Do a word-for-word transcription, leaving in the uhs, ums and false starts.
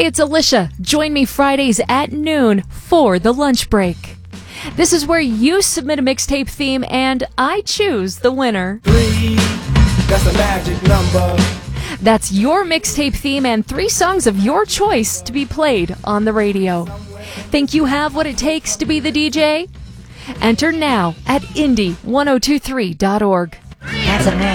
Hey, it's Alicia. Join me Fridays at noon for the lunch break. This is where you submit a mixtape theme and I choose the winner. Three, that's a magic number. That's your mixtape theme and three songs of your choice to be played on the radio. Think you have what it takes to be the D J? Enter now at indie ten twenty-three dot org. That's a man.